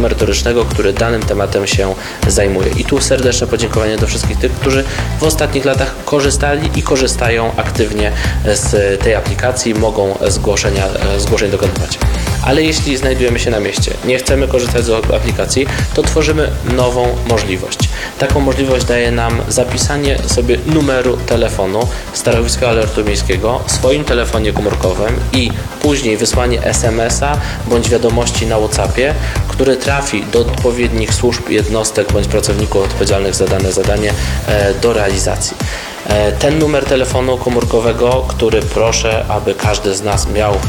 merytorycznego, który danym tematem się zajmuje. I tu serdeczne podziękowanie do wszystkich tych, którzy w ostatnich latach korzystali i korzystają aktywnie z tej aplikacji, mogą zgłoszeń dokonywać. Ale jeśli znajdujemy się na mieście, nie chcemy korzystać z aplikacji, to tworzymy nową możliwość. Taką możliwość daje nam zapisanie sobie numeru telefonu Stanowiska Alertu Miejskiego w swoim telefonie komórkowym i później wysłanie SMS-a bądź wiadomości na WhatsAppie, który trafi do odpowiednich służb, jednostek bądź pracowników odpowiedzialnych za dane zadanie do realizacji. Ten numer telefonu komórkowego, który proszę, aby każdy z nas miał